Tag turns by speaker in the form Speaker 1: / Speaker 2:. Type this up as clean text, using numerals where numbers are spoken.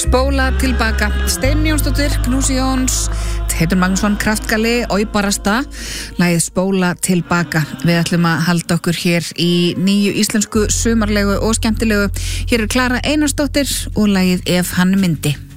Speaker 1: Spóla tilbaka, Steinunn Jónsdóttir, Knúsi Jóns, Teitur Magnússon, Kraftgali, Oj Barasta, lagið Spóla tilbaka. Við ætlum að halda okkur hér í nýju íslensku sumarlegu og skemmtilegu. Hér Klara Einarsdóttir og lagið Ef hann myndi.